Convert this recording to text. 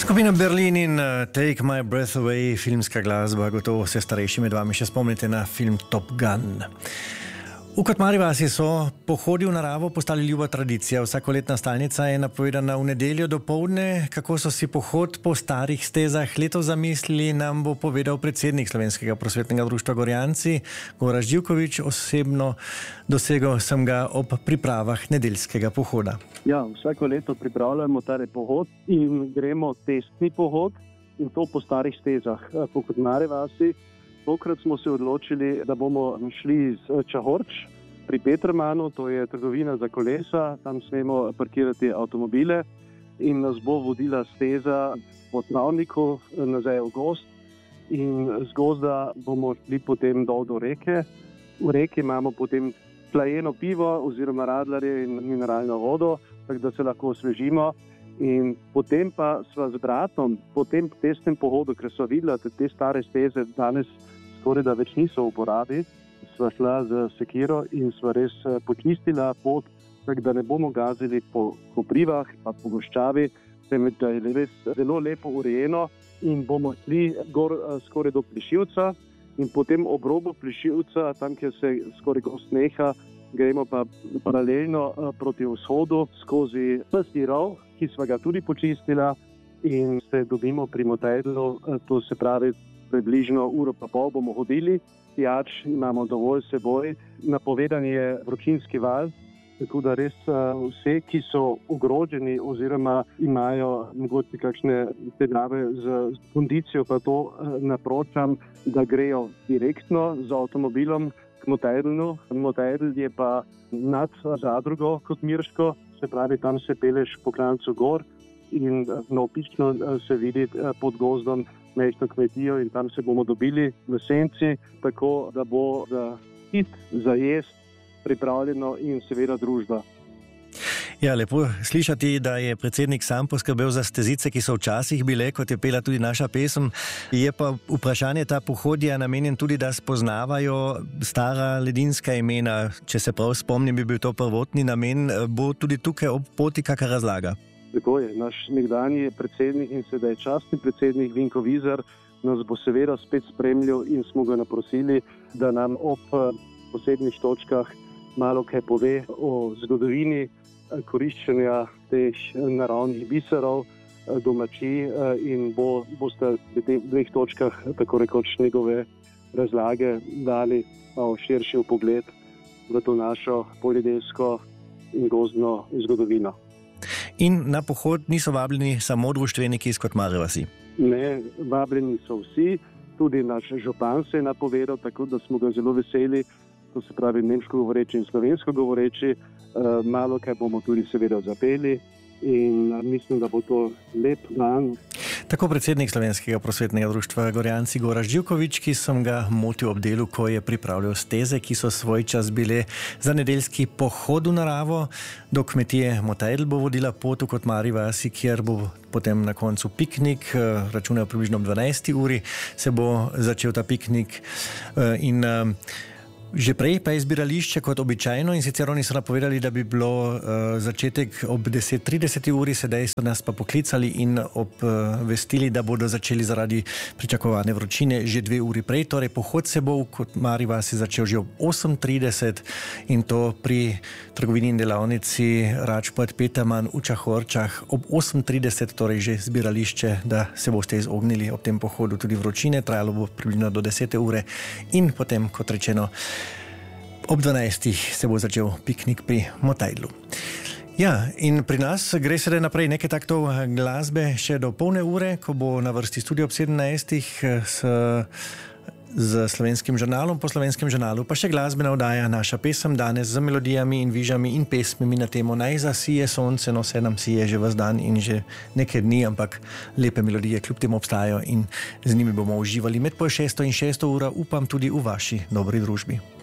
Skupina Berlin in Take My Breath Away, filmska glasba, gotovo se starejši med vami še spomnite na film Top Gun. V Kotmari vasi so pohodi v naravo postali ljuba tradicija. Vsakoletna stalnica je napovedana v nedeljo dopoldne. Kako so si pohod po starih stezah letos zamislili, nam bo povedal predsednik Slovenskega prosvetnega društva Gorjanci, Gorazd Živkovič. Osebno dosegel sem ga ob pripravah nedeljskega pohoda. Ja, vsako leto pripravljamo tale pohod in gremo testni pohod in to po starih stezah po Kotmari vasi. Tokrat smo se odločili, da bomo šli z Čahorč pri Petermanu, to je trgovina za kolesa, tam smemo parkirati avtomobile in nas bo vodila steza po travniku nazaj v gozd in z gozda bomo šli potem dol do reke. V reki imamo potem plajeno pivo oziroma radlarje in mineralno vodo, tako da se lahko osvežimo. In potem pa sva z bratom po tem testnem pohodu, ker sva videla, da te stare steze danes skoraj da več niso v uporabi, sva šla z sekiro in sva res počistila pot, tako da ne bomo gazili po koprivah pa po goščavi, temveč da je res zelo lepo urejeno in bomo šli gor skoraj do Plišivca in potem ob robu Plišivca, tam kjer se skoraj gost neha, gremo pa paralelno proti vzhodu skozi Pesti rov, ki sva ga tudi počistila in se dobimo pri Motejdlu, to se pravi približno uro pa pol bomo hodili, pijač imamo dovolj seboj, napovedan je vročinski val, tako da res vse, ki so ogroženi oziroma imajo mogoče kakšne težave z kondicijo, pa to napročam, da grejo direktno z avtomobilom k Motejdlu. Motejdl je pa nad zadrugo kot Mirško, se pravi, tam se peleš po klancu gor in navpično se vidi pod gozdom mejno kmetijo in tam se bomo dobili v senci, tako da bo za pit, za jesti pripravljeno in seveda družba. Ja, lepo slišati, da je predsednik sam poskrbel za stezice, ki so včasih bile, kot je pela tudi naša pesem. Je pa vprašanje ta pohodja namenjen tudi, da spoznavajo stara ledinska imena. Če se prav spomnim, bi bil to prvotni namen. Bo tudi tukaj ob poti kakšna razlaga? Tako je, naš nekdanji predsednik in sedaj častni predsednik Vinko Vizar nas bo seveda spet spremljal in smo ga naprosili, da nam ob posebnih točkah malo kaj pove o zgodovini koriščenja teh naravnih biserov, domačij in boste v teh dveh točkah tako rekoč njegove razlage dali širši vpogled v to našo poljedelsko in gozdno zgodovino. In na pohod niso vabljeni samo društveniki iz Kotmari vasi? Ne, vabljeni so vsi, tudi naš župan se je napovedal, tako da smo ga zelo veseli, to se pravi nemško govoreči in slovensko govoreči, malo kaj bomo tudi seveda zapeli in mislim, da bo to lep dan. Tako predsednik Slovenskega prosvetnega društva Gorjanci Gorazd Živkovič, ki sem ga motil ob delu, ko je pripravljal steze, ki so svoj čas bile za nedeljski pohod v naravo. Do kmetije Motejdl bo vodila pot v Kotmari vasi, kjer bo potem na koncu piknik, računajo približno ob 12. uri, se bo začel ta piknik in že prej pa je zbirališče kot običajno in sicer oni so napovedali, da bi bilo začetek ob 10:30 uri, sedaj so nas pa poklicali in obvestili, da bodo začeli zaradi pričakovane vročine že 2 uri prej. Torej pohod se bo v Kotmari vasi začel že ob 8:30 in to pri trgovini in delavnici Račpad Peterman v Čahorčah ob 8:30, torej že zbirališče, da se boste izognili ob tem pohodu tudi vročine. Trajalo bo približno do 10. ure in potem, kot rečeno, ob 12. se bo začel piknik pri Motejdlu. Ja, in pri nas gre sedaj naprej nekaj taktov glasbe še do polne ure, ko bo na vrsti studio ob 17. z Slovenskim žurnalom, po Slovenskem žurnalu pa še glasbena oddaja Naša pesem, danes z melodijami in vižami in pesmimi na temo Naj zasije sonce, no se nam sije že ves dan in že nekaj dni, ampak lepe melodije kljub temu obstajajo in z njimi bomo uživali med pol 6. in 6. ura, upam tudi v vaši dobri družbi.